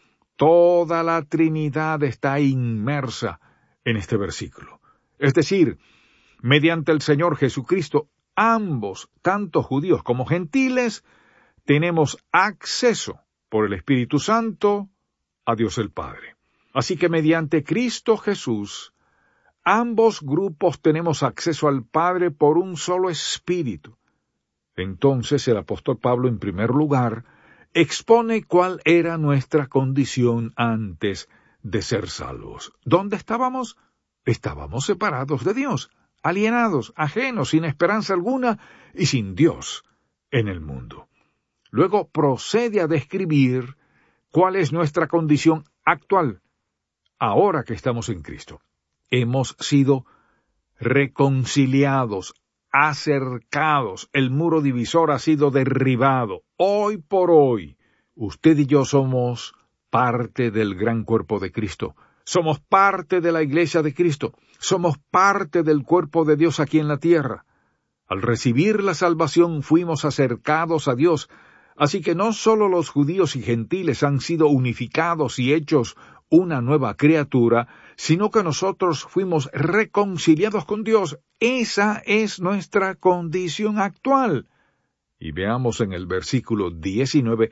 Toda la Trinidad está inmersa en este versículo. Es decir, mediante el Señor Jesucristo, ambos, tanto judíos como gentiles, tenemos acceso por el Espíritu Santo a Dios el Padre. Así que mediante Cristo Jesús, ambos grupos tenemos acceso al Padre por un solo Espíritu. Entonces el apóstol Pablo, en primer lugar, expone cuál era nuestra condición antes de ser salvos. ¿Dónde estábamos? Estábamos separados de Dios, alienados, ajenos, sin esperanza alguna y sin Dios en el mundo. Luego procede a describir cuál es nuestra condición actual, ahora que estamos en Cristo. Hemos sido reconciliados, acercados, el muro divisor ha sido derribado. Hoy por hoy, usted y yo somos parte del gran cuerpo de Cristo. Somos parte de la iglesia de Cristo. Somos parte del cuerpo de Dios aquí en la tierra. Al recibir la salvación fuimos acercados a Dios. Así que no solo los judíos y gentiles han sido unificados y hechos una nueva criatura, sino que nosotros fuimos reconciliados con Dios. Esa es nuestra condición actual. Y veamos en el versículo 19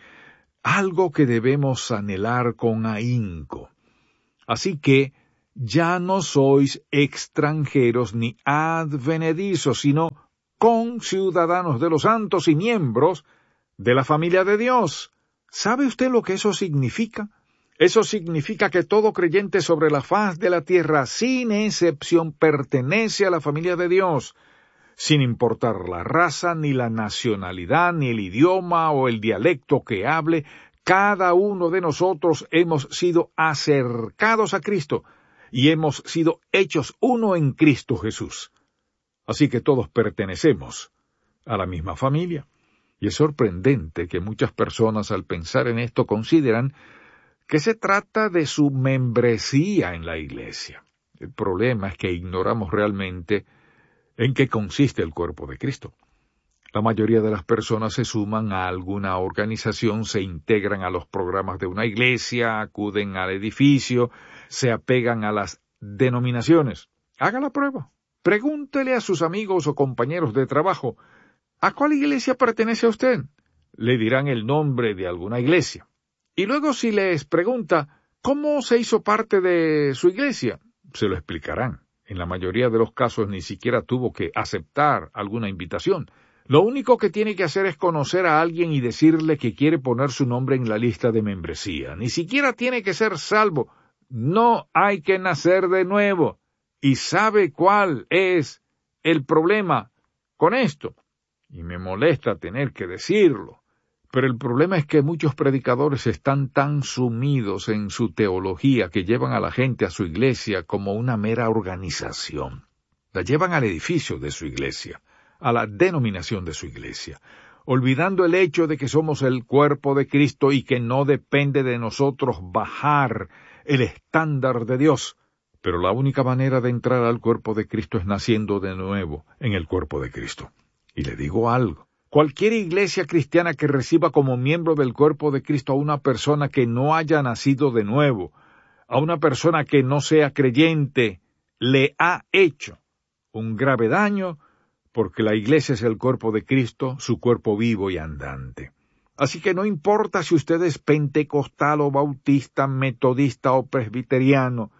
algo que debemos anhelar con ahínco. Así que ya no sois extranjeros ni advenedizos, sino conciudadanos de los santos y miembros de la familia de Dios. ¿Sabe usted lo que eso significa? Eso significa que todo creyente sobre la faz de la tierra, sin excepción, pertenece a la familia de Dios, sin importar la raza, ni la nacionalidad, ni el idioma o el dialecto que hable. Cada uno de nosotros hemos sido acercados a Cristo y hemos sido hechos uno en Cristo Jesús. Así que todos pertenecemos a la misma familia. Y es sorprendente que muchas personas al pensar en esto consideran que se trata de su membresía en la iglesia. El problema es que ignoramos realmente en qué consiste el cuerpo de Cristo. La mayoría de las personas se suman a alguna organización, se integran a los programas de una iglesia, acuden al edificio, se apegan a las denominaciones. Haga la prueba. Pregúntele a sus amigos o compañeros de trabajo, ¿a cuál iglesia pertenece usted? Le dirán el nombre de alguna iglesia. Y luego si les pregunta, ¿cómo se hizo parte de su iglesia? Se lo explicarán. En la mayoría de los casos ni siquiera tuvo que aceptar alguna invitación. Lo único que tiene que hacer es conocer a alguien y decirle que quiere poner su nombre en la lista de membresía. Ni siquiera tiene que ser salvo. No hay que nacer de nuevo. ¿Y sabe cuál es el problema con esto? Y me molesta tener que decirlo, pero el problema es que muchos predicadores están tan sumidos en su teología que llevan a la gente a su iglesia como una mera organización. La llevan al edificio de su iglesia, a la denominación de su iglesia, olvidando el hecho de que somos el cuerpo de Cristo y que no depende de nosotros bajar el estándar de Dios. Pero la única manera de entrar al cuerpo de Cristo es naciendo de nuevo en el cuerpo de Cristo. Y le digo algo. Cualquier iglesia cristiana que reciba como miembro del cuerpo de Cristo a una persona que no haya nacido de nuevo, a una persona que no sea creyente, le ha hecho un grave daño, porque la iglesia es el cuerpo de Cristo, su cuerpo vivo y andante. Así que no importa si usted es pentecostal o bautista, metodista o presbiteriano,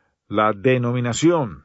la denominación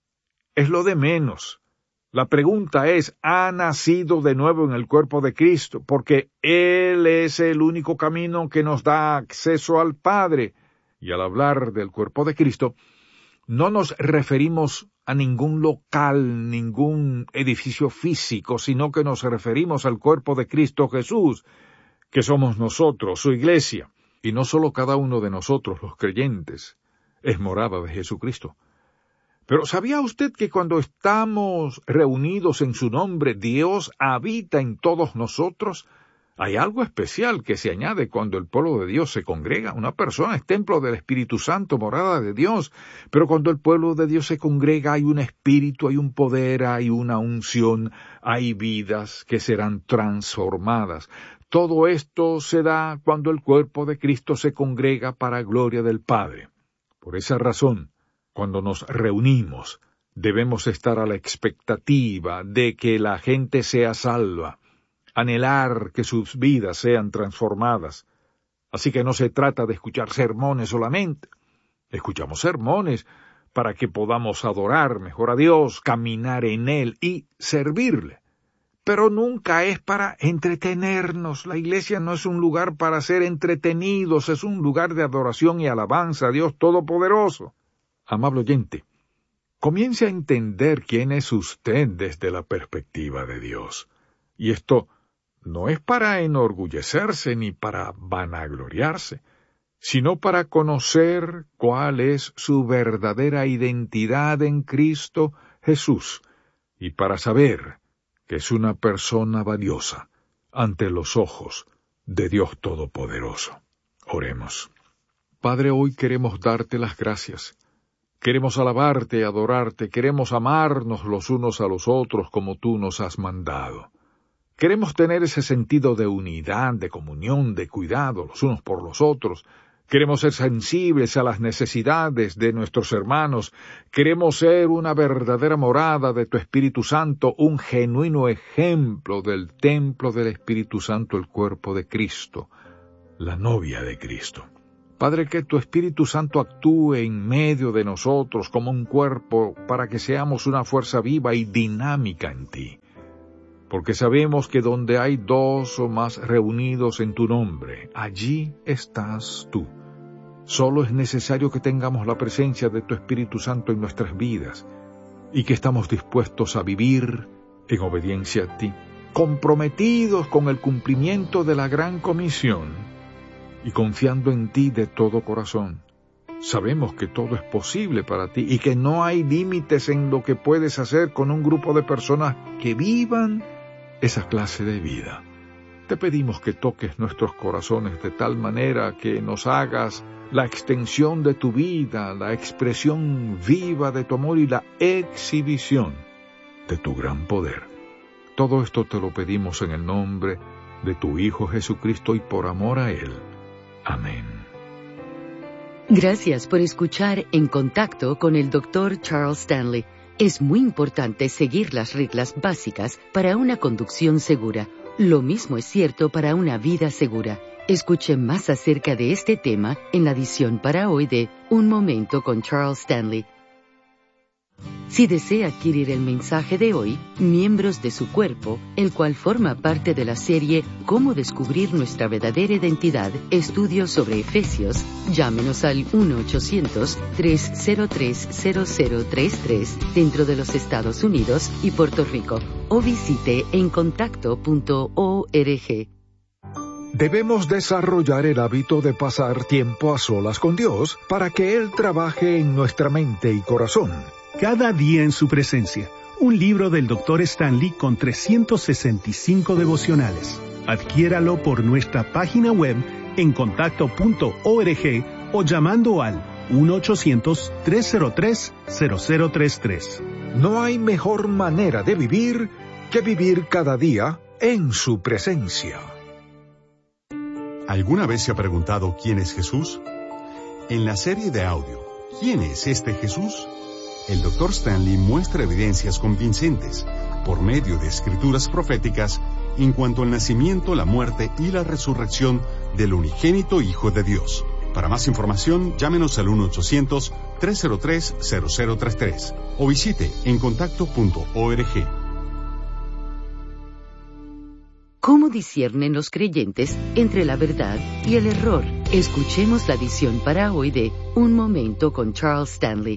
es lo de menos. La pregunta es, ¿ha nacido de nuevo en el cuerpo de Cristo? Porque Él es el único camino que nos da acceso al Padre. Y al hablar del cuerpo de Cristo, no nos referimos a ningún local, ningún edificio físico, sino que nos referimos al cuerpo de Cristo Jesús, que somos nosotros, su iglesia. Y no solo cada uno de nosotros, los creyentes, es morada de Jesucristo. Pero ¿sabía usted que cuando estamos reunidos en su nombre, Dios habita en todos nosotros? Hay algo especial que se añade cuando el pueblo de Dios se congrega. Una persona es templo del Espíritu Santo, morada de Dios. Pero cuando el pueblo de Dios se congrega, hay un espíritu, hay un poder, hay una unción, hay vidas que serán transformadas. Todo esto se da cuando el cuerpo de Cristo se congrega para gloria del Padre. Por esa razón, cuando nos reunimos, debemos estar a la expectativa de que la gente sea salva, anhelar que sus vidas sean transformadas. Así que no se trata de escuchar sermones solamente. Escuchamos sermones para que podamos adorar mejor a Dios, caminar en Él y servirle. Pero nunca es para entretenernos. La iglesia no es un lugar para ser entretenidos, es un lugar de adoración y alabanza a Dios Todopoderoso. Amable oyente, comience a entender quién es usted desde la perspectiva de Dios. Y esto no es para enorgullecerse ni para vanagloriarse, sino para conocer cuál es su verdadera identidad en Cristo Jesús, y para saber que es una persona valiosa ante los ojos de Dios Todopoderoso. Oremos. Padre, hoy queremos darte las gracias. Queremos alabarte, adorarte, queremos amarnos los unos a los otros como tú nos has mandado. Queremos tener ese sentido de unidad, de comunión, de cuidado los unos por los otros. Queremos ser sensibles a las necesidades de nuestros hermanos. Queremos ser una verdadera morada de tu Espíritu Santo, un genuino ejemplo del templo del Espíritu Santo, el cuerpo de Cristo, la novia de Cristo. Padre, que tu Espíritu Santo actúe en medio de nosotros como un cuerpo para que seamos una fuerza viva y dinámica en ti. Porque sabemos que donde hay dos o más reunidos en tu nombre, allí estás tú. Solo es necesario que tengamos la presencia de tu Espíritu Santo en nuestras vidas y que estamos dispuestos a vivir en obediencia a ti, comprometidos con el cumplimiento de la gran comisión y confiando en ti de todo corazón. Sabemos que todo es posible para ti y que no hay límites en lo que puedes hacer con un grupo de personas que vivan esa clase de vida. Te pedimos que toques nuestros corazones de tal manera que nos hagas la extensión de tu vida, la expresión viva de tu amor y la exhibición de tu gran poder. Todo esto te lo pedimos en el nombre de tu Hijo Jesucristo y por amor a Él. Amén. Gracias por escuchar En Contacto con el Dr. Charles Stanley. Es muy importante seguir las reglas básicas para una conducción segura. Lo mismo es cierto para una vida segura. Escuche más acerca de este tema en la edición para hoy de Un Momento con Charles Stanley. Si desea adquirir el mensaje de hoy, Miembros de su Cuerpo, el cual forma parte de la serie Cómo descubrir nuestra verdadera identidad, estudios sobre Efesios, llámenos al 1-800-303-0033 dentro de los Estados Unidos y Puerto Rico, o visite encontacto.org. Debemos desarrollar el hábito de pasar tiempo a solas con Dios para que Él trabaje en nuestra mente y corazón. Cada día en su presencia, un libro del Dr. Stanley con 365 devocionales. Adquiéralo por nuestra página web encontacto.org o llamando al 1-800-303-0033. No hay mejor manera de vivir que vivir cada día en su presencia. ¿Alguna vez se ha preguntado quién es Jesús? En la serie de audio, ¿Quién es este Jesús?, el Dr. Stanley muestra evidencias convincentes, por medio de escrituras proféticas, en cuanto al nacimiento, la muerte y la resurrección del unigénito Hijo de Dios. Para más información, llámenos al 1-800-303-0033 o visite encontacto.org. ¿Cómo disciernen los creyentes entre la verdad y el error? Escuchemos la edición para hoy de Un Momento con Charles Stanley.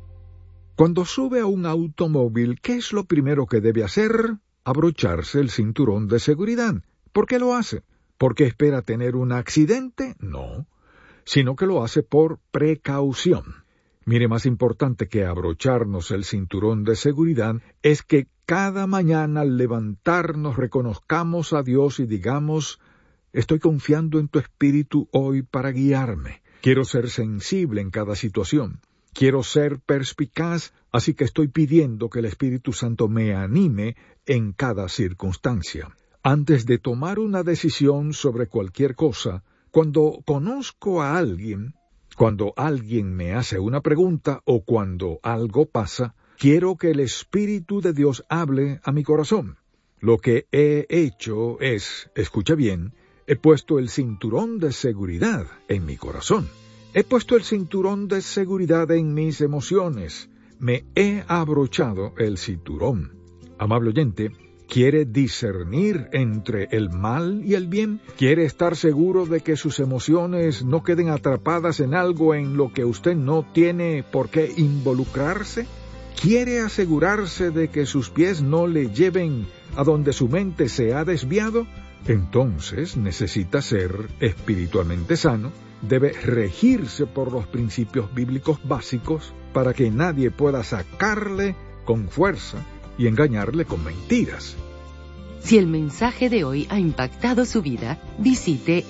Cuando sube a un automóvil, ¿qué es lo primero que debe hacer? Abrocharse el cinturón de seguridad. ¿Por qué lo hace? ¿Porque espera tener un accidente? No, sino que lo hace por precaución. Mire, más importante que abrocharnos el cinturón de seguridad es que cada mañana al levantarnos reconozcamos a Dios y digamos: estoy confiando en tu Espíritu hoy para guiarme. Quiero ser sensible en cada situación. Quiero ser perspicaz, así que estoy pidiendo que el Espíritu Santo me anime en cada circunstancia. Antes de tomar una decisión sobre cualquier cosa, cuando conozco a alguien, cuando alguien me hace una pregunta o cuando algo pasa, quiero que el Espíritu de Dios hable a mi corazón. Lo que he hecho es, escucha bien, he puesto el cinturón de seguridad en mi corazón. He puesto el cinturón de seguridad en mis emociones. Me he abrochado el cinturón. Amable oyente, ¿quiere discernir entre el mal y el bien? ¿Quiere estar seguro de que sus emociones no queden atrapadas en algo en lo que usted no tiene por qué involucrarse? ¿Quiere asegurarse de que sus pies no le lleven a donde su mente se ha desviado? Entonces necesita ser espiritualmente sano. Debe regirse por los principios bíblicos básicos para que nadie pueda sacarle con fuerza y engañarle con mentiras. Si el mensaje de hoy ha impactado su vida, visite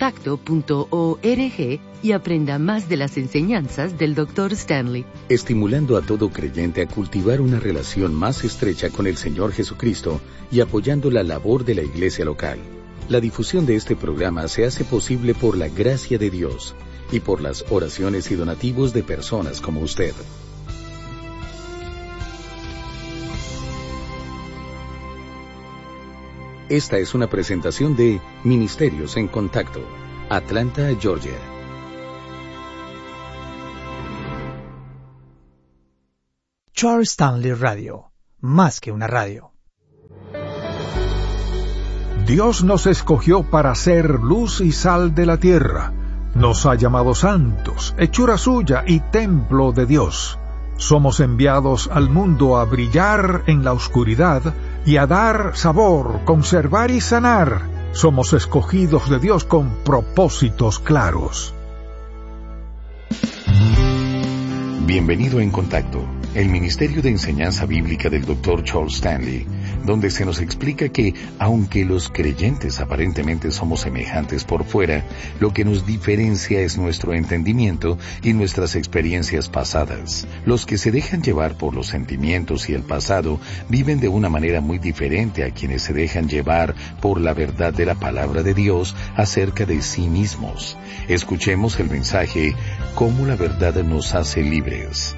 encontacto.org y aprenda más de las enseñanzas del Dr. Stanley. Estimulando a todo creyente a cultivar una relación más estrecha con el Señor Jesucristo y apoyando la labor de la iglesia local. La difusión de este programa se hace posible por la gracia de Dios. y por las oraciones y donativos de personas como usted. Esta es una presentación de Ministerios en Contacto, Atlanta, Georgia. Charles Stanley Radio, más que una radio. Dios nos escogió para ser luz y sal de la tierra. Nos ha llamado santos, hechura suya y templo de Dios. Somos enviados al mundo a brillar en la oscuridad y a dar sabor, conservar y sanar. Somos escogidos de Dios con propósitos claros. Bienvenido en Contacto, el Ministerio de Enseñanza Bíblica del Dr. Charles Stanley, donde se nos explica que, aunque los creyentes aparentemente somos semejantes por fuera, lo que nos diferencia es nuestro entendimiento y nuestras experiencias pasadas. Los que se dejan llevar por los sentimientos y el pasado viven de una manera muy diferente a quienes se dejan llevar por la verdad de la palabra de Dios acerca de sí mismos. Escuchemos el mensaje, ¿Cómo la verdad nos hace libres?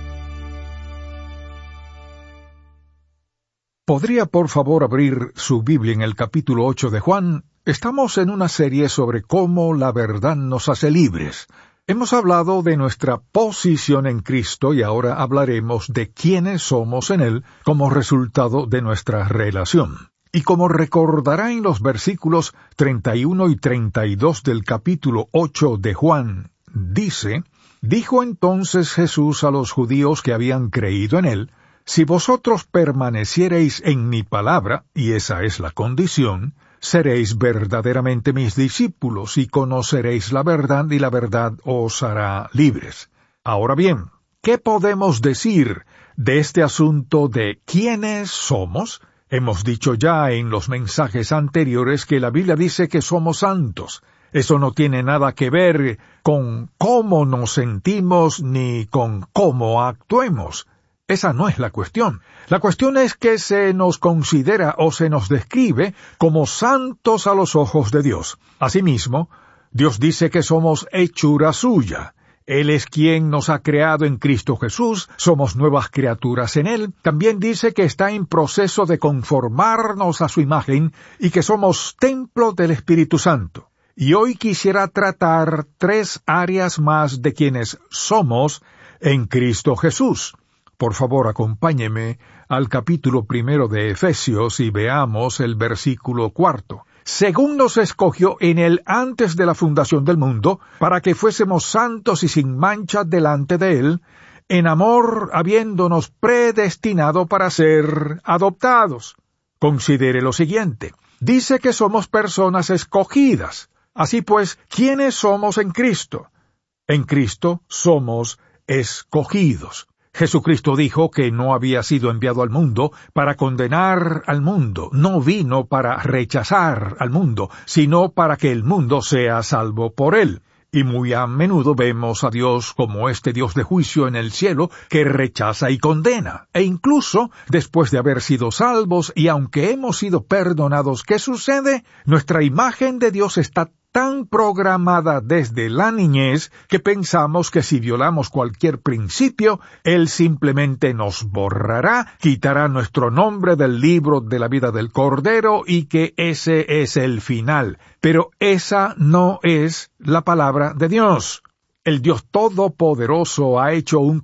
¿Podría por favor abrir su Biblia en el capítulo 8 de Juan? Estamos en una serie sobre cómo la verdad nos hace libres. Hemos hablado de nuestra posición en Cristo y ahora hablaremos de quiénes somos en Él como resultado de nuestra relación. Y como recordará en los versículos 31 y 32 del capítulo 8 de Juan, dice: Dijo entonces Jesús a los judíos que habían creído en Él: Si vosotros permaneciereis en mi palabra, y esa es la condición, seréis verdaderamente mis discípulos y conoceréis la verdad, y la verdad os hará libres. Ahora bien, ¿qué podemos decir de este asunto de quiénes somos? Hemos dicho ya en los mensajes anteriores que la Biblia dice que somos santos. Eso no tiene nada que ver con cómo nos sentimos ni con cómo actuemos. Esa no es la cuestión. La cuestión es que se nos considera o se nos describe como santos a los ojos de Dios. Asimismo, Dios dice que somos hechura suya. Él es quien nos ha creado en Cristo Jesús, somos nuevas criaturas en Él. También dice que está en proceso de conformarnos a su imagen y que somos templo del Espíritu Santo. Y hoy quisiera tratar 3 áreas más de quienes somos en Cristo Jesús. Por favor, acompáñeme al capítulo 1 de Efesios y veamos el versículo 4. Según nos escogió en Él antes de la fundación del mundo, para que fuésemos santos y sin mancha delante de Él, en amor habiéndonos predestinado para ser adoptados. Considere lo siguiente. Dice que somos personas escogidas. Así pues, ¿quiénes somos en Cristo? En Cristo somos escogidos. Jesucristo dijo que no había sido enviado al mundo para condenar al mundo, no vino para rechazar al mundo, sino para que el mundo sea salvo por él. Y muy a menudo vemos a Dios como este Dios de juicio en el cielo que rechaza y condena. E incluso, después de haber sido salvos y aunque hemos sido perdonados, ¿qué sucede? Nuestra imagen de Dios está tan programada desde la niñez que pensamos que si violamos cualquier principio, Él simplemente nos borrará, quitará nuestro nombre del libro de la vida del Cordero y que ese es el final. Pero esa no es la palabra de Dios. El Dios Todopoderoso ha hecho un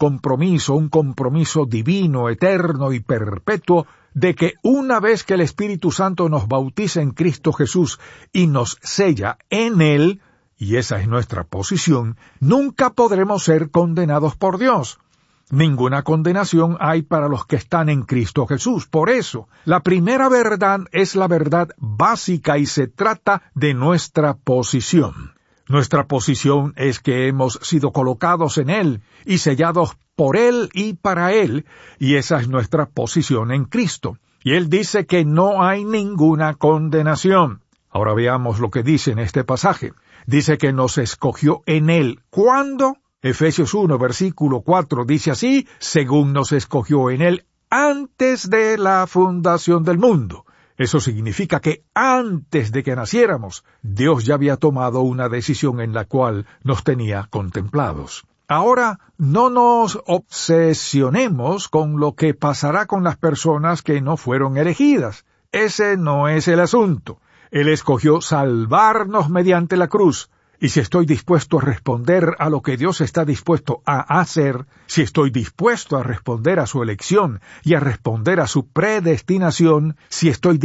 compromiso divino, eterno y perpetuo, de que una vez que el Espíritu Santo nos bautiza en Cristo Jesús y nos sella en Él, y esa es nuestra posición, nunca podremos ser condenados por Dios. Ninguna condenación hay para los que están en Cristo Jesús. Por eso, la primera verdad es la verdad básica y se trata de nuestra posición. Nuestra posición es que hemos sido colocados en Él y sellados por Él y para Él, y esa es nuestra posición en Cristo. Y Él dice que no hay ninguna condenación. Ahora veamos lo que dice en este pasaje. Dice que nos escogió en Él. ¿Cuándo? Efesios 1, versículo 4 dice así: según nos escogió en Él antes de la fundación del mundo. Eso significa que antes de que naciéramos, Dios ya había tomado una decisión en la cual nos tenía contemplados. Ahora, no nos obsesionemos con lo que pasará con las personas que no fueron elegidas. Ese no es el asunto. Él escogió salvarnos mediante la cruz. Y si estoy dispuesto a responder a lo que Dios está dispuesto a hacer, si estoy dispuesto a responder a su elección y a responder a su predestinación, si estoy